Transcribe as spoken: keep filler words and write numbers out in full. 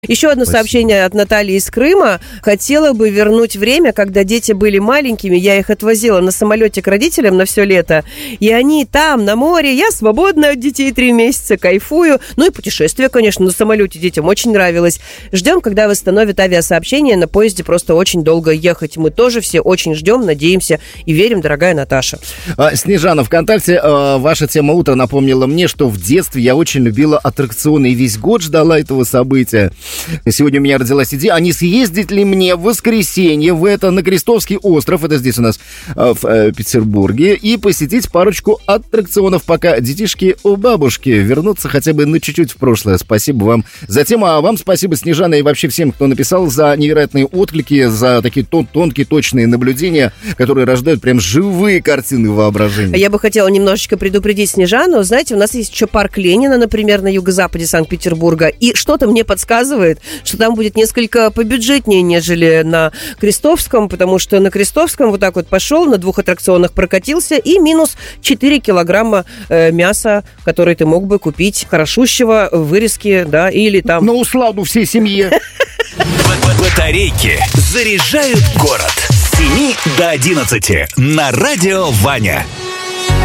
Еще одно Спасибо. Сообщение от Натальи из Крыма. Хотела бы вернуть время, когда дети были маленькими. Я их отвозила на самолете к родителям на все лето. И они там, на море. Я свободна от детей три месяца, кайфую. Ну и путешествие, конечно, на самолете детям очень нравилось. Ждем, когда восстановят авиасообщение. На поезде просто очень долго ехать. Мы тоже все очень ждем, надеемся и верим, дорогая Наташа. Снежана, ВКонтакте, ваша тема утра напомнила мне, что в детстве я очень любила аттракционы и весь год ждала этого события. Сегодня у меня родилась идея, а не съездить ли мне в воскресенье в это, на Крестовский остров, это здесь у нас э, в э, Петербурге, и посетить парочку аттракционов, пока детишки у бабушки вернутся хотя бы на чуть-чуть в прошлое. Спасибо вам за тему, а вам спасибо, Снежана, и вообще всем, кто написал, за невероятные отклики, за такие тон- тонкие, точные наблюдения, которые рождают прям живые картины воображения. Я бы хотела немножечко предупредить Снежану. Знаете, у нас есть еще парк Ленина, например, на юго-западе Санкт-Петербурга, и что-то мне подсказывает, что там будет несколько побюджетнее, нежели на Крестовском, потому что на Крестовском вот так вот пошел, на двух аттракционах прокатился, и минус четыре килограмма э, мяса, который ты мог бы купить хорошущего в вырезке, да, или там... На усладу всей семье. Батарейки заряжают город с семи до одиннадцати на радио Ваня.